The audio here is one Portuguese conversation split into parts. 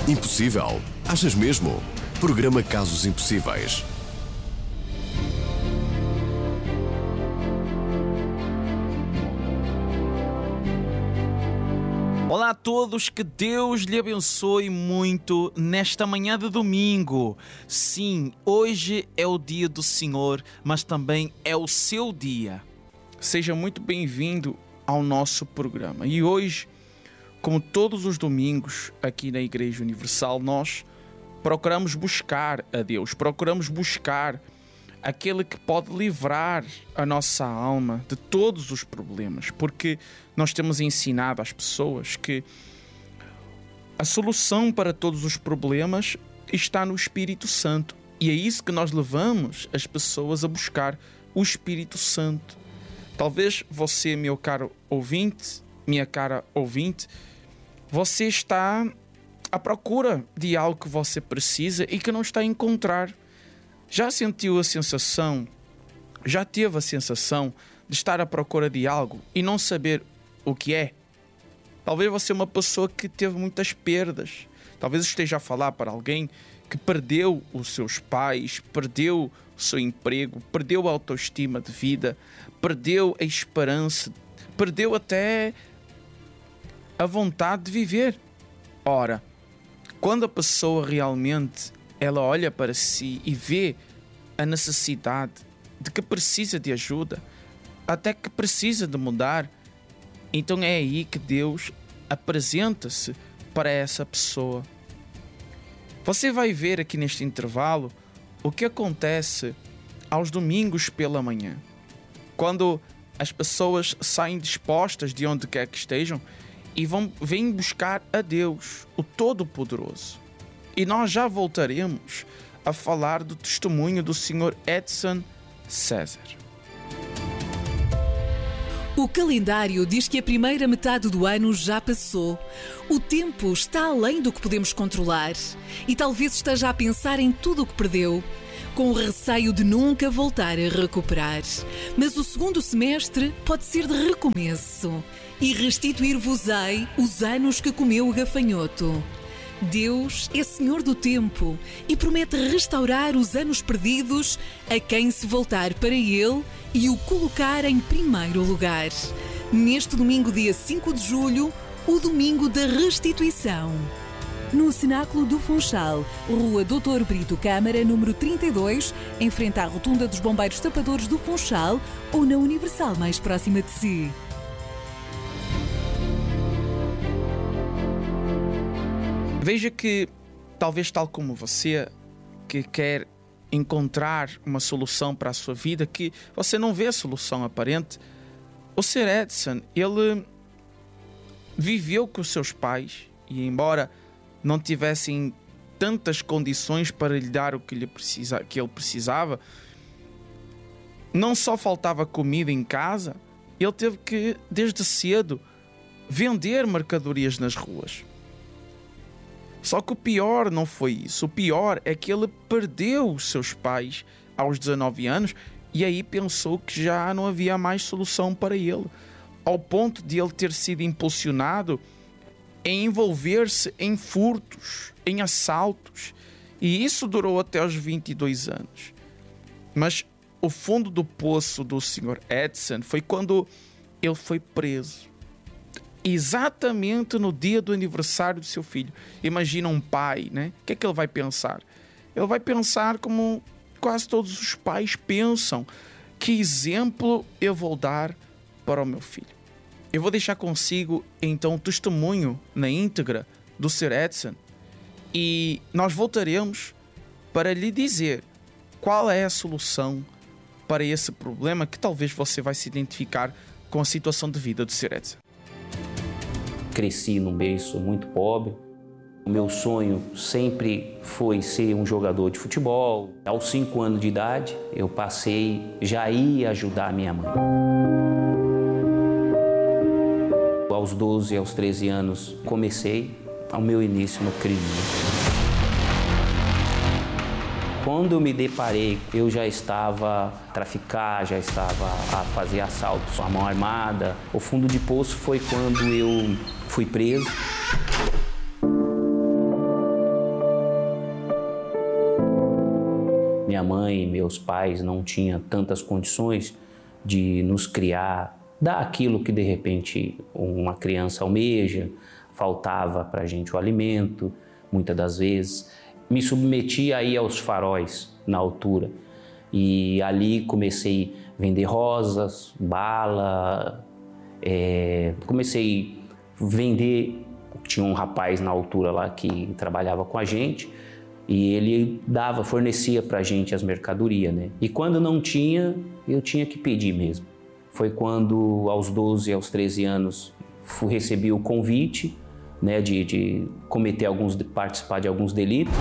Impossível? Achas mesmo? Programa Casos Impossíveis. Olá a todos, que Deus lhe abençoe muito nesta manhã de domingo. Sim, hoje é o dia do Senhor, mas também é o seu dia. Seja muito bem-vindo ao nosso programa. E hoje, como todos os domingos aqui na Igreja Universal, nós procuramos buscar a Deus, procuramos buscar aquele que pode livrar a nossa alma de todos os problemas, porque nós temos ensinado às pessoas que a solução para todos os problemas está no Espírito Santo, e é isso que nós levamos as pessoas a buscar, o Espírito Santo. Talvez você, meu caro ouvinte, minha cara ouvinte, você está à procura de algo que você precisa e que não está a encontrar. Já sentiu a sensação, já teve a sensação de estar à procura de algo e não saber o que é? Talvez você é uma pessoa que teve muitas perdas. Talvez esteja a falar para alguém que perdeu os seus pais, perdeu o seu emprego, perdeu a autoestima de vida, perdeu a esperança, perdeu até a vontade de viver. Ora, quando a pessoa realmente ela olha para si e vê a necessidade de que precisa de ajuda, até que precisa de mudar, então é aí que Deus apresenta-se para essa pessoa. Você vai ver aqui neste intervalo o que acontece aos domingos pela manhã, quando as pessoas saem dispostas de onde quer que estejam e vêm buscar a Deus, o Todo-Poderoso. E nós já voltaremos a falar do testemunho do Sr. Edson César. O calendário diz que a primeira metade do ano já passou. O tempo está além do que podemos controlar e talvez esteja a pensar em tudo o que perdeu, com o receio de nunca voltar a recuperar. Mas o segundo semestre pode ser de recomeço e restituir-vos-ei os anos que comeu o gafanhoto. Deus é Senhor do tempo e promete restaurar os anos perdidos a quem se voltar para Ele e o colocar em primeiro lugar. Neste domingo, dia 5 de julho, o domingo da restituição. No Cenáculo do Funchal, Rua Doutor Brito Câmara, número 32, em frente à Rotunda dos Bombeiros Tapadores do Funchal, ou na Universal mais próxima de si. Veja que, talvez tal como você, que quer encontrar uma solução para a sua vida, que você não vê a solução aparente, o Sr. Edson, ele viveu com os seus pais e, embora não tivessem tantas condições para lhe dar o que ele precisava, não só faltava comida em casa, ele teve que, desde cedo, vender mercadorias nas ruas. Só que o pior não foi isso. O pior é que ele perdeu os seus pais aos 19 anos e aí pensou que já não havia mais solução para ele, ao ponto de ele ter sido impulsionado em envolver-se em furtos, em assaltos, e isso durou até os 22 anos. Mas o fundo do poço do Sr. Edson foi quando ele foi preso. Exatamente no dia do aniversário do seu filho. Imagina um pai, né? O que é que ele vai pensar? Ele vai pensar como quase todos os pais pensam: que exemplo eu vou dar para o meu filho? Eu vou deixar consigo então o testemunho na íntegra do Sr. Edson e nós voltaremos para lhe dizer qual é a solução para esse problema que talvez você vai se identificar com a situação de vida do Sr. Edson. Cresci num berço muito pobre. O meu sonho sempre foi ser um jogador de futebol. Aos 5 anos de idade, eu já ia ajudar a minha mãe. Aos 12, aos 13 anos, comecei o meu início no crime. Quando eu me deparei, eu já estava a traficar, já estava a fazer assaltos à mão armada. O fundo de poço foi quando eu fui preso. Minha mãe e meus pais não tinham tantas condições de nos criar, dar aquilo que de repente uma criança almeja, faltava para a gente o alimento, muitas das vezes. Me submeti aí aos faróis na altura e ali comecei a vender rosas, bala, comecei a vender. Tinha um rapaz na altura lá que trabalhava com a gente e ele fornecia para a gente as mercadorias, né? E quando não tinha, eu tinha que pedir mesmo. Foi quando, aos 12, aos 13 anos, recebi o convite, né, de participar de alguns delitos.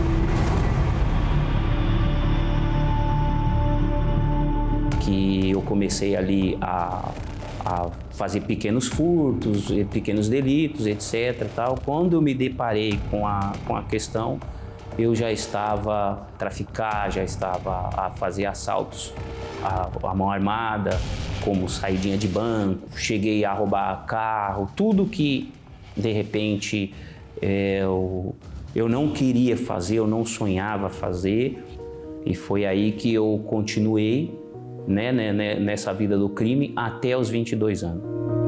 Que eu comecei ali a fazer pequenos furtos, pequenos delitos, etc. Tal. Quando eu me deparei com a questão, eu já estava a traficar, já estava a fazer assaltos à mão armada, como saidinha de banco, cheguei a roubar carro, tudo que de repente eu não queria fazer, eu não sonhava fazer, e foi aí que eu continuei, né, nessa vida do crime até os 22 anos.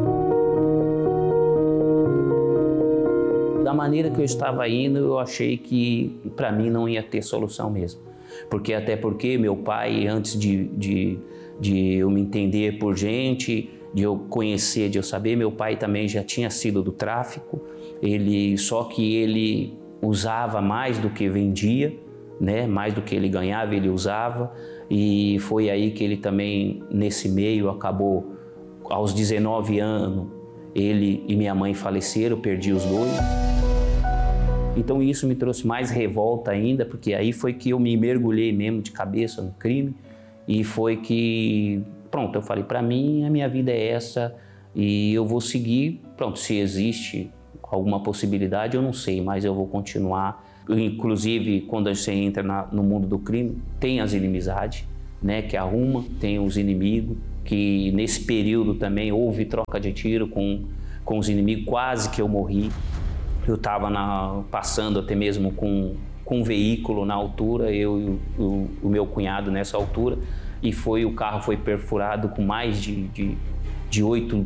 Da maneira que eu estava indo, eu achei que para mim não ia ter solução mesmo. Até porque meu pai, antes de eu me entender por gente, de eu conhecer, de eu saber, meu pai também já tinha sido do tráfico. Só que ele usava mais do que vendia, né? Mais do que ele ganhava, ele usava. E foi aí que ele também, nesse meio, acabou, aos 19 anos, ele e minha mãe faleceram, eu perdi os dois. Então isso me trouxe mais revolta ainda, porque aí foi que eu me mergulhei mesmo de cabeça no crime e foi que, pronto, eu falei, para mim a minha vida é essa e eu vou seguir, pronto, se existe alguma possibilidade eu não sei, mas eu vou continuar. Inclusive, quando você entra no mundo do crime, tem as inimizades, né, que arruma, tem os inimigos, que nesse período também houve troca de tiro com os inimigos, quase que eu morri. Eu estava passando até mesmo com um veículo na altura, eu e o meu cunhado nessa altura, e o carro foi perfurado com mais de 8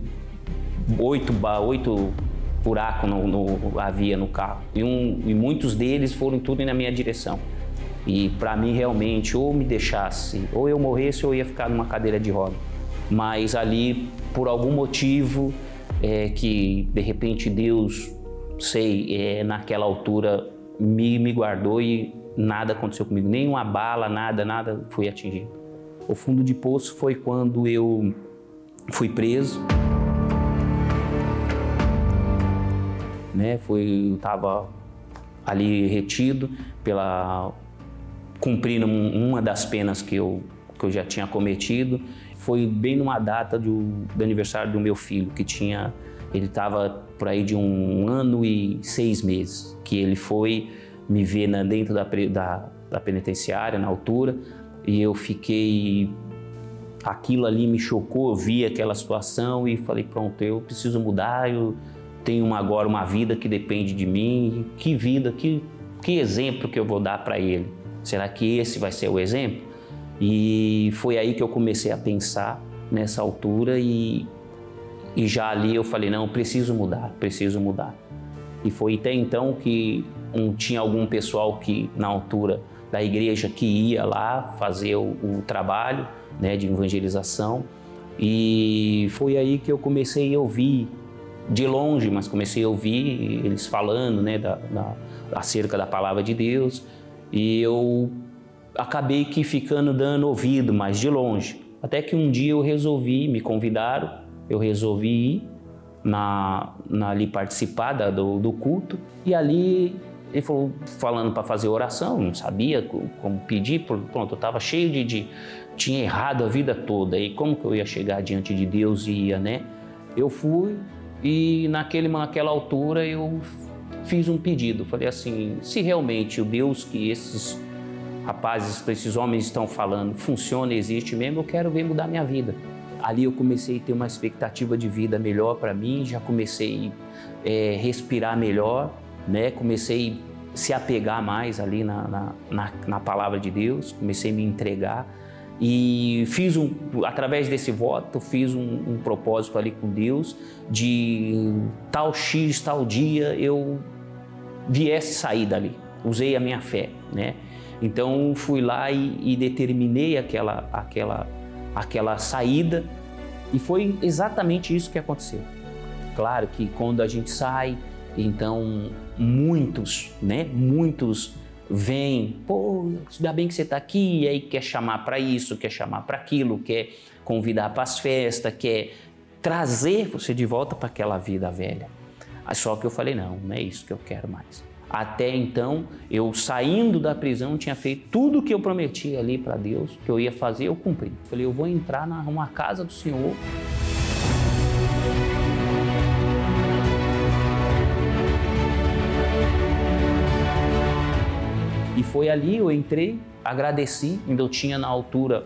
buracos havia no carro. E muitos deles foram tudo na minha direção. E para mim realmente, ou me deixasse, ou eu morresse, ou eu ia ficar numa cadeira de roda. Mas ali, por algum motivo, que de repente Deus, naquela altura me guardou e nada aconteceu comigo, nem uma bala, nada foi atingido. O fundo de poço foi quando eu fui preso, né? Eu estava ali retido cumprindo uma das penas que eu já tinha cometido. Foi bem numa data do aniversário do meu filho, ele estava por aí de 1 ano e 6 meses, que ele foi me ver dentro da penitenciária, na altura, e eu fiquei... Aquilo ali me chocou, eu vi aquela situação e falei, pronto, eu preciso mudar, eu tenho agora uma vida que depende de mim, que vida, que exemplo que eu vou dar para ele? Será que esse vai ser o exemplo? E foi aí que eu comecei a pensar nessa altura e já ali eu falei, não, preciso mudar. E foi até então que tinha algum pessoal que na altura da igreja que ia lá fazer o trabalho, né, de evangelização, e foi aí que eu comecei a ouvir, de longe, mas comecei a ouvir eles falando, né, acerca da palavra de Deus, e eu acabei que ficando dando ouvido, mas de longe. Até que um dia me convidaram, eu resolvi ir ali participar do culto, e ali ele falou, falando para fazer oração, não sabia como pedir, pronto, eu estava cheio tinha errado a vida toda, e como que eu ia chegar diante de Deus né? Eu fui e naquela altura eu fiz um pedido, falei assim, se realmente o Deus que esses rapazes, esses homens estão falando funciona, existe mesmo, eu quero ver mudar minha vida. Ali eu comecei a ter uma expectativa de vida melhor para mim, já comecei a respirar melhor, né? Comecei se apegar mais ali na palavra de Deus, comecei a me entregar e através desse voto, fiz um propósito ali com Deus de tal dia eu viesse sair dali. Usei a minha fé, né? Então fui lá e determinei aquela saída e foi exatamente isso que aconteceu. Claro que quando a gente sai, então muitos vêm, pô, ainda bem que você está aqui, e aí quer chamar para isso, quer chamar para aquilo, quer convidar para as festas, quer trazer você de volta para aquela vida velha. Só que eu falei, não é isso que eu quero mais. Até então, eu saindo da prisão, tinha feito tudo o que eu prometi ali para Deus, que eu ia fazer, eu cumpri. Falei, eu vou entrar numa casa do Senhor. E foi ali, eu entrei, agradeci, ainda eu tinha na altura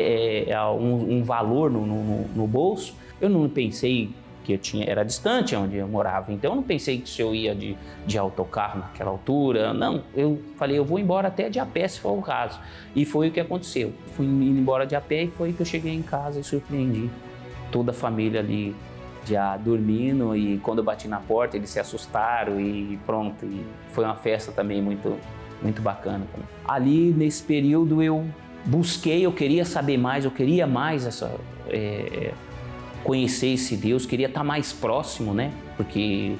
um valor no bolso. Eu não pensei que era distante onde eu morava, então eu não pensei que se eu ia de autocarro naquela altura, não, eu falei, eu vou embora até de a pé se for o caso, e foi o que aconteceu. Fui indo embora de a pé e foi que eu cheguei em casa e surpreendi toda a família ali já dormindo, e quando eu bati na porta eles se assustaram e pronto, e foi uma festa também muito bacana também. Ali nesse período eu queria saber mais, eu queria mais conhecer esse Deus, queria estar mais próximo, né? Porque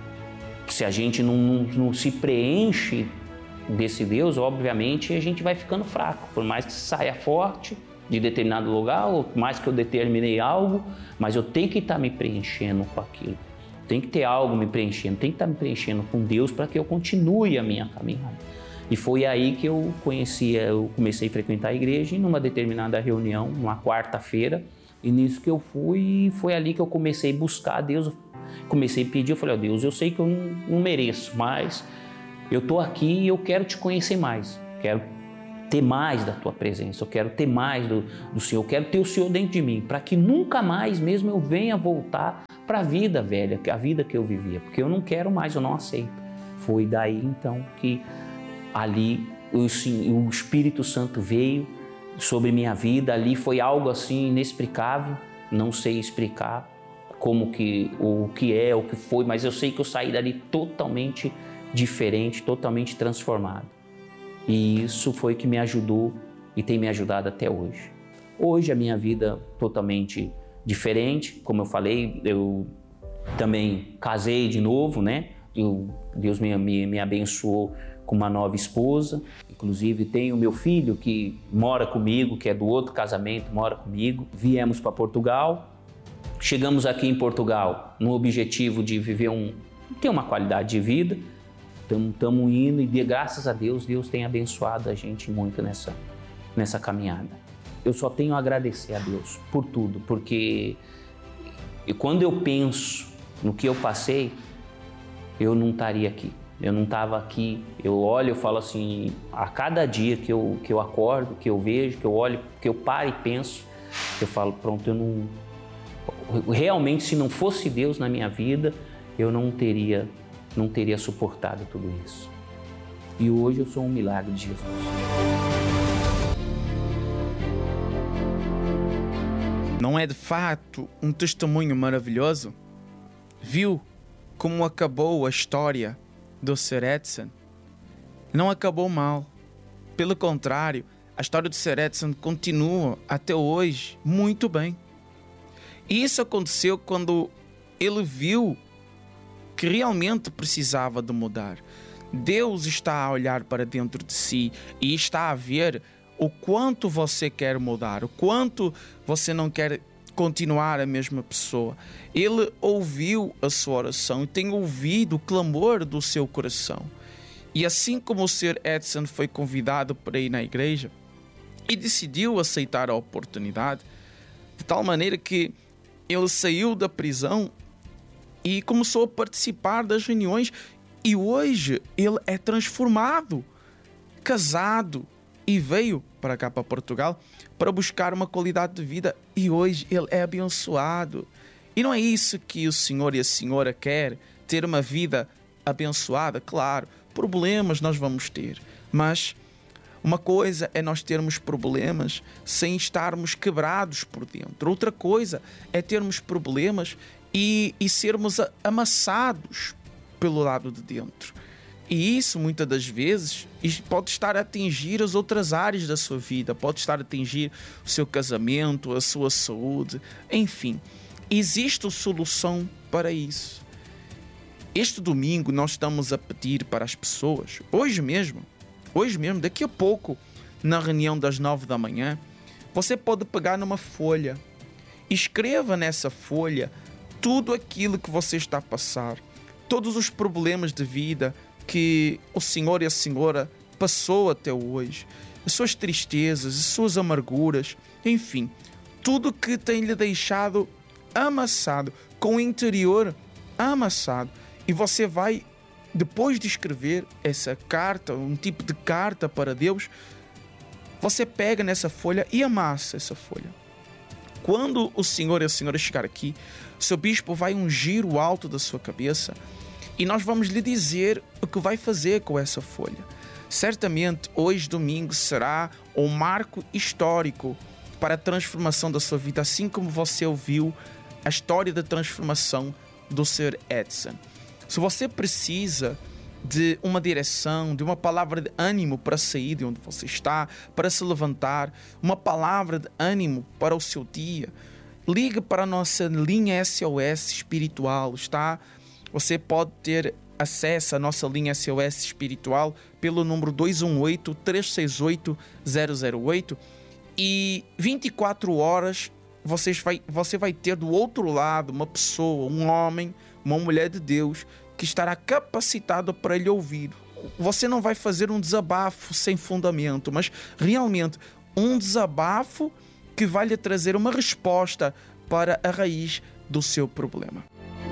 se a gente não se preenche desse Deus, obviamente a gente vai ficando fraco. Por mais que saia forte de determinado lugar, ou por mais que eu determinei algo, mas eu tenho que estar me preenchendo com aquilo. Tem que ter algo me preenchendo, tem que estar me preenchendo com Deus para que eu continue a minha caminhada. E foi aí que eu comecei a frequentar a igreja, e numa determinada reunião, numa quarta-feira, e nisso que eu fui, foi ali que eu comecei a buscar a Deus, comecei a pedir, eu falei, ó Deus, eu sei que eu não mereço, mas eu estou aqui e eu quero te conhecer mais, quero ter mais da tua presença, eu quero ter mais do Senhor, eu quero ter o Senhor dentro de mim, para que nunca mais mesmo eu venha voltar para a vida velha, a vida que eu vivia, porque eu não quero mais, eu não aceito. Foi daí então que ali o Espírito Santo veio sobre minha vida, ali foi algo assim inexplicável, não sei explicar o que foi, mas eu sei que eu saí dali totalmente diferente, totalmente transformado. E isso foi que me ajudou e tem me ajudado até hoje. Hoje a minha vida totalmente diferente, como eu falei, eu também casei de novo, né? Deus me abençoou com uma nova esposa, inclusive tenho meu filho que mora comigo, que é do outro casamento, mora comigo. Viemos para Portugal, chegamos aqui em Portugal no objetivo de ter uma qualidade de vida. Estamos indo e graças a Deus, Deus tem abençoado a gente muito nessa caminhada. Eu só tenho a agradecer a Deus por tudo, porque quando eu penso no que eu passei, eu não estaria aqui. Eu não estava aqui, eu olho, eu falo assim, a cada dia que eu acordo, que eu vejo, que eu olho, que eu paro e penso, eu falo, pronto, realmente se não fosse Deus na minha vida, eu não teria suportado tudo isso. E hoje eu sou um milagre de Jesus. Não é de fato um testemunho maravilhoso? Viu como acabou a história do Sr. Edson? Não acabou mal. Pelo contrário, a história do Sr. Edson continua até hoje muito bem. E isso aconteceu quando ele viu que realmente precisava de mudar. Deus está a olhar para dentro de si e está a ver o quanto você quer mudar, o quanto você não quer continuar a mesma pessoa. Ele ouviu a sua oração e tem ouvido o clamor do seu coração. E assim como o Sr. Edson foi convidado para ir na igreja e decidiu aceitar a oportunidade, de tal maneira que ele saiu da prisão e começou a participar das reuniões, e hoje ele é transformado, casado, e veio para cá, para Portugal, para buscar uma qualidade de vida, e hoje ele é abençoado. E não é isso que o senhor e a senhora querem, ter uma vida abençoada, claro, problemas nós vamos ter, mas uma coisa é nós termos problemas sem estarmos quebrados por dentro. Outra coisa é termos problemas e sermos amassados pelo lado de dentro. E isso, muitas das vezes, pode estar a atingir as outras áreas da sua vida, pode estar a atingir o seu casamento, a sua saúde, enfim. Existe solução para isso. Este domingo nós estamos a pedir para as pessoas, hoje mesmo, daqui a pouco, na reunião das 9 da manhã, você pode pegar numa folha, escreva nessa folha tudo aquilo que você está a passar, todos os problemas de vida que o senhor e a senhora passou até hoje, as suas tristezas, as suas amarguras, enfim, tudo que tem lhe deixado amassado, com o interior amassado. E você vai, depois de escrever essa carta, um tipo de carta para Deus, você pega nessa folha e amassa essa folha. Quando o senhor e a senhora chegar aqui, o seu bispo vai ungir o alto da sua cabeça e nós vamos lhe dizer o que vai fazer com essa folha. Certamente, hoje, domingo, será um marco histórico para a transformação da sua vida, assim como você ouviu a história da transformação do Sr. Edson. Se você precisa de uma direção, de uma palavra de ânimo para sair de onde você está, para se levantar, uma palavra de ânimo para o seu dia, ligue para a nossa linha SOS espiritual, está? Você pode ter acesso à nossa linha SOS espiritual pelo número 218-368-008 e 24 horas você vai ter do outro lado uma pessoa, um homem, uma mulher de Deus que estará capacitado para lhe ouvir. Você não vai fazer um desabafo sem fundamento, mas realmente um desabafo que vai lhe trazer uma resposta para a raiz do seu problema.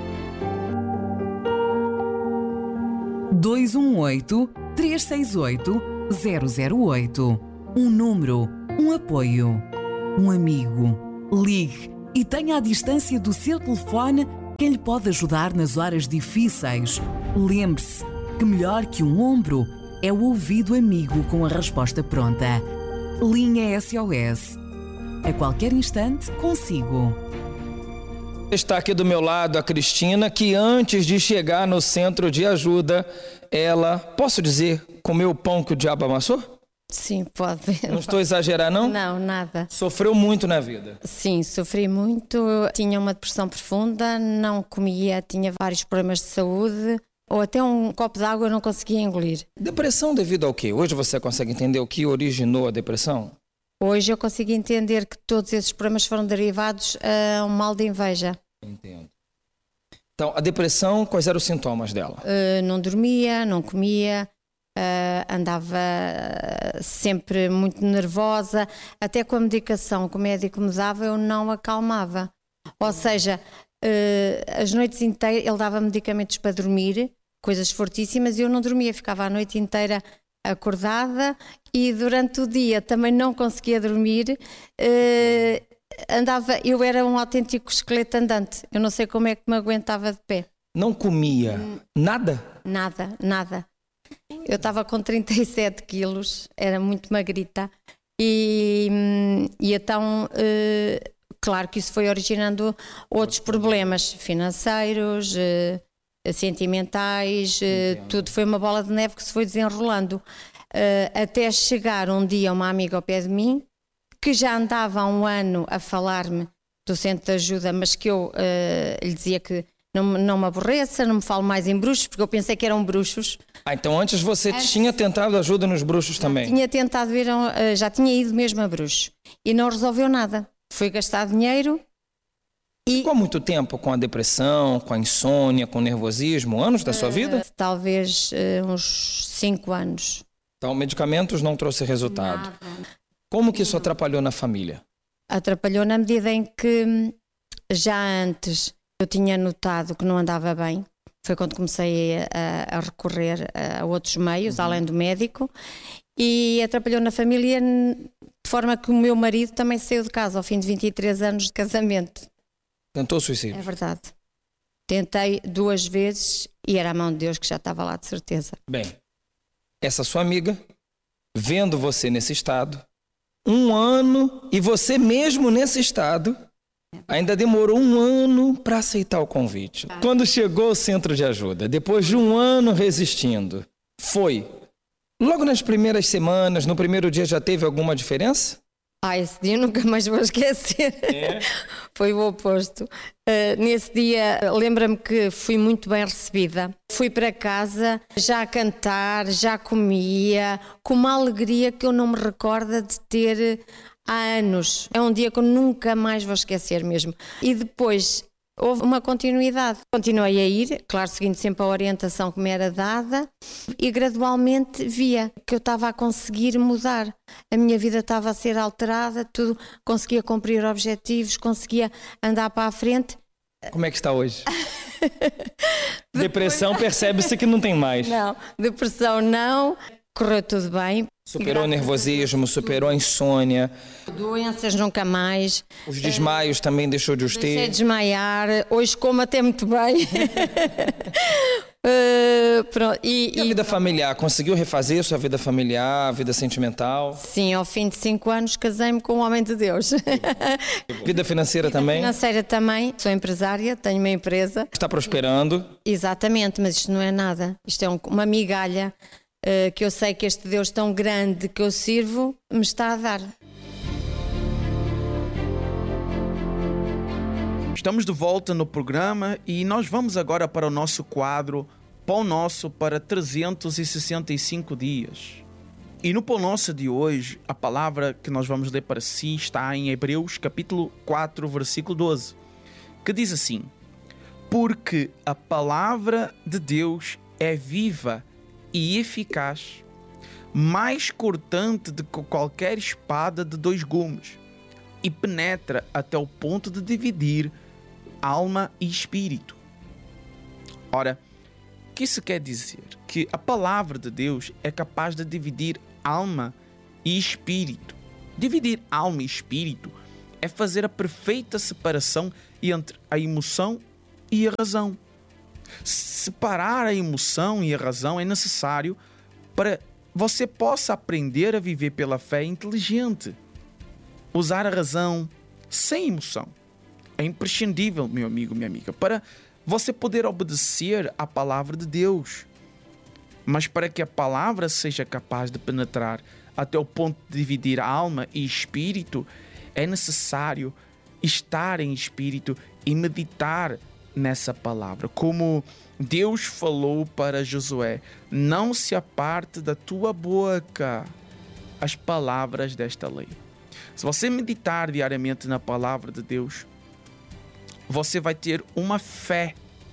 218-368-008. Um número, um apoio, um amigo. Ligue e tenha à distância do seu telefone quem lhe pode ajudar nas horas difíceis. Lembre-se que melhor que um ombro é o ouvido amigo com a resposta pronta. Linha SOS. A qualquer instante, consigo. Está aqui do meu lado a Cristina, que antes de chegar no centro de ajuda, ela, posso dizer, comeu o pão que o diabo amassou? Sim, pode. Não estou a exagerar, não? Não, nada. Sofreu muito na vida? Sim, sofri muito. Tinha uma depressão profunda, não comia, tinha vários problemas de saúde, ou até um copo de água eu não conseguia engolir. Depressão devido ao quê? Hoje você consegue entender o que originou a depressão? Hoje eu consigo entender que todos esses problemas foram derivados a um mal de inveja. Entendo. Então, a depressão, quais eram os sintomas dela? Não dormia, não comia, andava sempre muito nervosa, até com a medicação que o médico me dava eu não acalmava. Ou seja, as noites inteiras, ele dava medicamentos para dormir, coisas fortíssimas, e eu não dormia, ficava a noite inteira acordada e durante o dia também não conseguia dormir. Eu era um autêntico esqueleto andante, eu não sei como é que me aguentava de pé. Não comia nada? Nada. Eu estava com 37 quilos, era muito magrita e então, claro que isso foi originando outros problemas financeiros, sentimentais, tudo foi uma bola de neve que se foi desenrolando, até chegar um dia uma amiga ao pé de mim, que já andava há um ano a falar-me do centro de ajuda, mas que eu lhe dizia que não me aborreça, não me fale mais em bruxos, porque eu pensei que eram bruxos. Então antes você tinha tentado ajuda nos bruxos também? Tinha tentado ver, já tinha ido mesmo a bruxos e não resolveu nada. Foi gastar dinheiro e... Ficou muito tempo com a depressão, com a insônia, com o nervosismo, anos da sua vida? Talvez uns 5 anos. Então medicamentos não trouxe resultado. Nada. Como que isso atrapalhou na família? Atrapalhou na medida em que já antes eu tinha notado que não andava bem. Foi quando comecei a recorrer a outros meios, além do médico, e atrapalhou na família de forma que o meu marido também saiu de casa ao fim de 23 anos de casamento. Tentou suicídio? É verdade. Tentei 2 vezes E era a mão de Deus que já estava lá, de certeza. Bem, essa sua amiga, vendo você nesse estado, 1 ano, e você mesmo nesse estado, ainda demorou 1 ano para aceitar o convite. Quando chegou ao centro de ajuda, depois de 1 ano resistindo, foi. Logo nas primeiras semanas, no primeiro dia, já teve alguma diferença? Esse dia nunca mais vou esquecer. Foi o oposto. Nesse dia, lembra-me que fui muito bem recebida. Fui para casa já a cantar, já comia, com uma alegria que eu não me recordo de ter há anos. É um dia que eu nunca mais vou esquecer mesmo. E depois houve uma continuidade. Continuei a ir, claro, seguindo sempre a orientação que me era dada, e gradualmente via que eu estava a conseguir mudar. A minha vida estava a ser alterada, tudo, conseguia cumprir objetivos, conseguia andar para a frente. Como é que está hoje? Depressão, percebe-se que não tem mais. Não, depressão não, correu tudo bem. Superou o nervosismo, superou a insônia. Doenças nunca mais. Os desmaios também deixou de os ter. Deixei de desmaiar. Hoje como até muito bem. Pronto. E a vida familiar? Conseguiu refazer sua vida familiar, vida sentimental? Sim, ao fim de 5 anos casei-me com um homem de Deus. Vida financeira também? Financeira também. Sou empresária, tenho uma empresa. Está prosperando? Exatamente, mas isto não é nada. Isto é uma migalha que eu sei que este Deus tão grande que eu sirvo me está a dar. Estamos de volta no programa e nós vamos agora para o nosso quadro Pão Nosso para 365 dias. E no Pão Nosso de hoje, a palavra que nós vamos ler para si está em Hebreus capítulo 4, versículo 12, que diz assim: porque a palavra de Deus é viva e eficaz, mais cortante do que qualquer espada de 2 gumes, e penetra até o ponto de dividir alma e espírito. Ora, o que isso quer dizer? Que a palavra de Deus é capaz de dividir alma e espírito. Dividir alma e espírito é fazer a perfeita separação entre a emoção e a razão. Separar a emoção e a razão é necessário para você possa aprender a viver pela fé inteligente. Usar a razão sem emoção é imprescindível, meu amigo, minha amiga, para você poder obedecer à palavra de Deus. Mas para que a palavra seja capaz de penetrar até o ponto de dividir alma e espírito, é necessário estar em espírito e meditar nessa palavra. Como Deus falou para Josué: não se aparte da tua boca as palavras desta lei. Se você meditar diariamente na palavra de Deus, você vai ter uma fé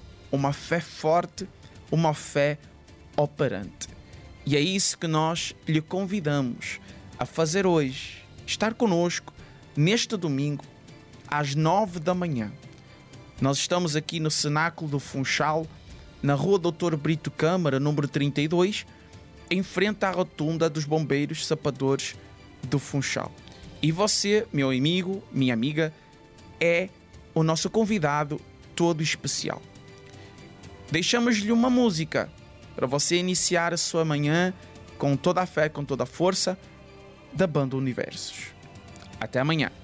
forte, uma fé operante. E é isso que nós lhe convidamos a fazer hoje. Estar conosco neste domingo, às 9 da manhã. Nós estamos aqui no Cenáculo do Funchal, na rua Dr. Brito Câmara, número 32, em frente à rotunda dos bombeiros sapadores do Funchal. E você, meu amigo, minha amiga, é o nosso convidado todo especial. Deixamos-lhe uma música para você iniciar a sua manhã com toda a fé, com toda a força da Banda Universos. Até amanhã.